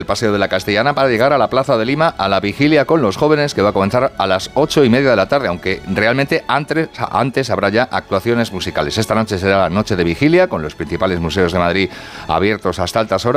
el Paseo de la Castellana para llegar a la Plaza de Lima a la vigilia con los jóvenes, que va a comenzar a las 8:30 de la tarde, aunque realmente antes habrá ya actuaciones musicales. Esta noche será la noche de vigilia con los principales museos de Madrid abiertos hasta altas horas.